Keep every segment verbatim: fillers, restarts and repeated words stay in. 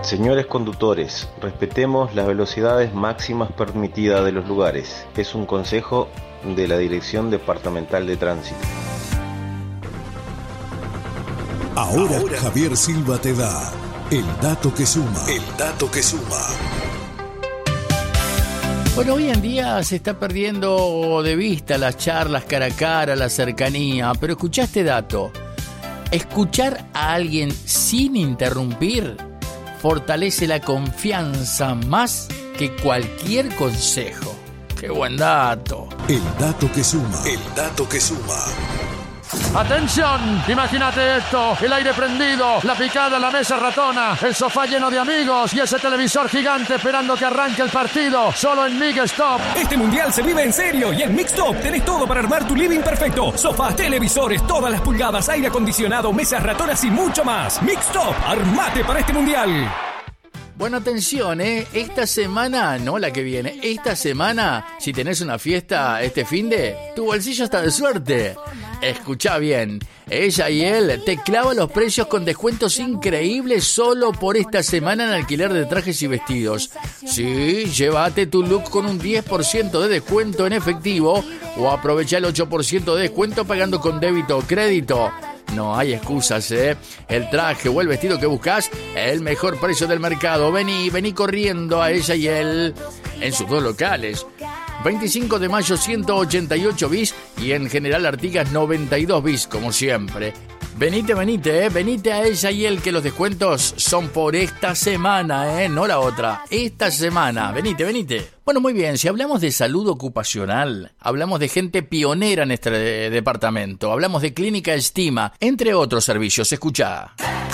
Señores conductores, respetemos las velocidades máximas permitidas de los lugares. Es un consejo de la Dirección Departamental de Tránsito. Ahora, Ahora Javier Silva te da el dato que suma. El dato que suma. Bueno, hoy en día se está perdiendo de vista las charlas cara a cara, la cercanía, pero escuchá este dato. Escuchar a alguien sin interrumpir fortalece la confianza más que cualquier consejo. ¡Qué buen dato! El dato que suma. El dato que suma. ¡Atención! Imagínate esto, el aire prendido, la picada, la mesa ratona, el sofá lleno de amigos y ese televisor gigante esperando que arranque el partido, solo en Mixtop. Este mundial se vive en serio y en Mixtop tenés todo para armar tu living perfecto. Sofás, televisores, todas las pulgadas, aire acondicionado, mesas ratonas y mucho más. Mixtop, armate para este mundial. Bueno, atención, ¿eh? Esta semana, no la que viene, esta semana, si tenés una fiesta este finde, tu bolsillo está de suerte. Escuchá bien, ella y él te clavan los precios con descuentos increíbles solo por esta semana en alquiler de trajes y vestidos. Sí, llévate tu look con un diez por ciento de descuento en efectivo o aprovecha el ocho por ciento de descuento pagando con débito o crédito. No hay excusas, ¿eh? El traje o el vestido que buscas, el mejor precio del mercado. Vení, vení corriendo a ella y él en sus dos locales. veinticinco de mayo ciento ochenta y ocho bis y en General Artigas noventa y dos bis, como siempre. Venite, venite, eh, venite a ella y él, que los descuentos son por esta semana, eh, no la otra. Esta semana, venite, venite. Bueno, muy bien, si hablamos de salud ocupacional, hablamos de gente pionera en este de- departamento, hablamos de Clínica Estima, entre otros servicios. Escuchá.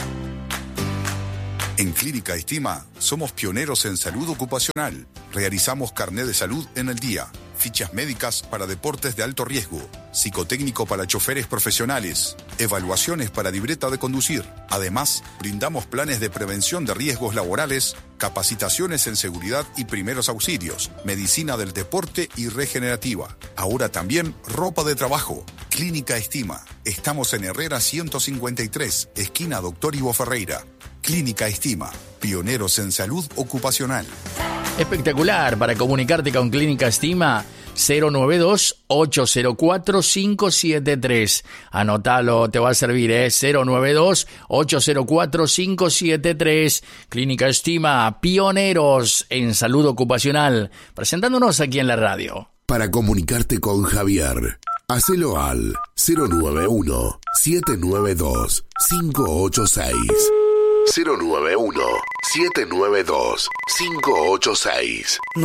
En Clínica Estima somos pioneros en salud ocupacional. Realizamos carnet de salud en el día, fichas médicas para deportes de alto riesgo, psicotécnico para choferes profesionales, evaluaciones para libreta de conducir. Además, brindamos planes de prevención de riesgos laborales, capacitaciones en seguridad y primeros auxilios, medicina del deporte y regenerativa. Ahora también ropa de trabajo. Clínica Estima. Estamos en Herrera ciento cincuenta y tres, esquina Doctor Ivo Ferreira. Clínica Estima, pioneros en salud ocupacional. Espectacular. Para comunicarte con Clínica Estima, cero nueve dos, ocho cero cuatro, cinco siete tres. Anotalo, te va a servir, ¿eh? cero nueve dos, ocho cero cuatro, cinco siete tres. Clínica Estima, pioneros en salud ocupacional. Presentándonos aquí en la radio. Para comunicarte con Javier, hacelo al cero nueve uno, siete nueve dos, cinco ocho seis. cero nueve uno, siete nueve dos, cinco ocho seis.